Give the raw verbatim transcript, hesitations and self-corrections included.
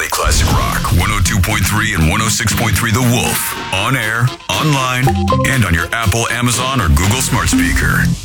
Play classic rock. one oh two point three and one oh six point three The Wolf. On air, online, and on your Apple, Amazon, or Google smart speaker.